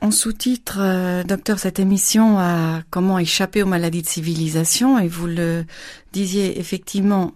En sous-titre, docteur, cette émission a comment échapper aux maladies de civilisation, et vous le disiez effectivement,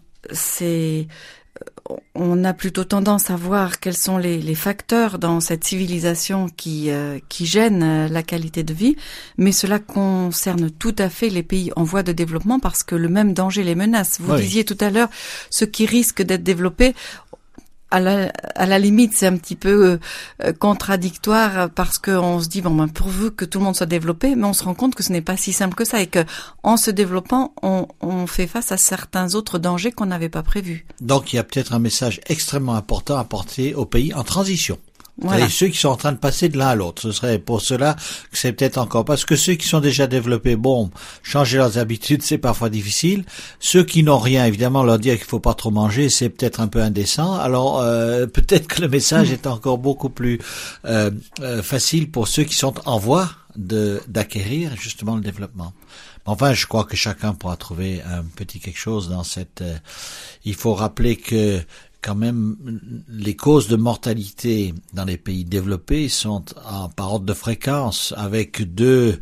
on a plutôt tendance à voir quels sont les facteurs dans cette civilisation qui gênent la qualité de vie, mais cela concerne tout à fait les pays en voie de développement parce que le même danger les menace. Vous disiez tout à l'heure, ceux qui risquent d'être développés, à la limite, c'est un petit peu contradictoire parce que on se dit pourvu que tout le monde soit développé, mais on se rend compte que ce n'est pas si simple que ça et que en se développant, on fait face à certains autres dangers qu'on n'avait pas prévus. Donc il y a peut-être un message extrêmement important à porter aux pays en transition. Voilà. Et ceux qui sont en train de passer de l'un à l'autre. Ce serait pour cela que c'est peut-être encore, parce que ceux qui sont déjà développés, changer leurs habitudes, c'est parfois difficile. Ceux qui n'ont rien, évidemment, leur dire qu'il faut pas trop manger, c'est peut-être un peu indécent. Alors, peut-être que le message est encore beaucoup plus, facile pour ceux qui sont en voie d'acquérir, justement, le développement. Enfin, je crois que chacun pourra trouver un petit quelque chose dans cette, il faut rappeler que, quand même, les causes de mortalité dans les pays développés sont par ordre de fréquence, avec deux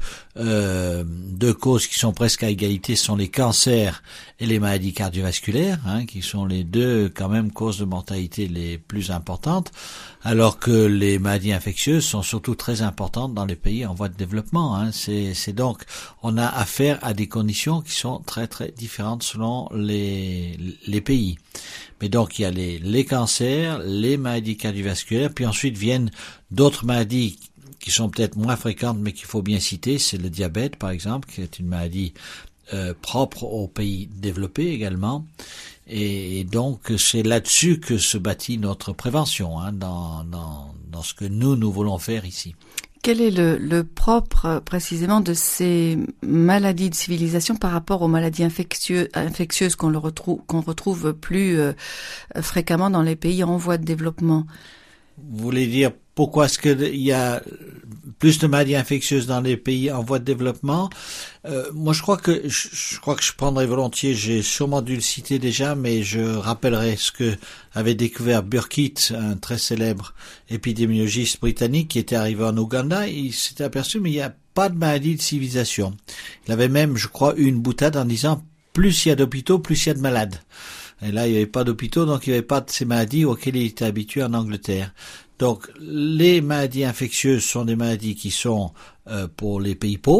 causes qui sont presque à égalité, sont les cancers et les maladies cardiovasculaires, qui sont les deux quand même causes de mortalité les plus importantes, alors que les maladies infectieuses sont surtout très importantes dans les pays en voie de développement. C'est donc, on a affaire à des conditions qui sont très très différentes selon les pays. Mais donc il y a les cancers, les maladies cardiovasculaires, puis ensuite viennent d'autres maladies qui sont peut-être moins fréquentes mais qu'il faut bien citer, c'est le diabète par exemple, qui est une maladie propre aux pays développés également. Et donc c'est là-dessus que se bâtit notre prévention, dans ce que nous voulons faire ici. Quel est le propre précisément de ces maladies de civilisation par rapport aux maladies infectieuses qu'on retrouve plus fréquemment dans les pays en voie de développement? Vous voulez dire pourquoi est-ce qu'il y a plus de maladies infectieuses dans les pays en voie de développement? Moi, je crois que je prendrais volontiers. J'ai sûrement dû le citer déjà, mais je rappellerai ce que avait découvert Burkitt, un très célèbre épidémiologiste britannique qui était arrivé en Ouganda. Il s'était aperçu, mais il n'y a pas de maladie de civilisation. Il avait même, je crois, eu une boutade en disant plus il y a d'hôpitaux, plus il y a de malades. Et là, il n'y avait pas d'hôpitaux, donc il n'y avait pas de ces maladies auxquelles il était habitué en Angleterre. Donc, les maladies infectieuses sont des maladies qui sont pour les pays pauvres.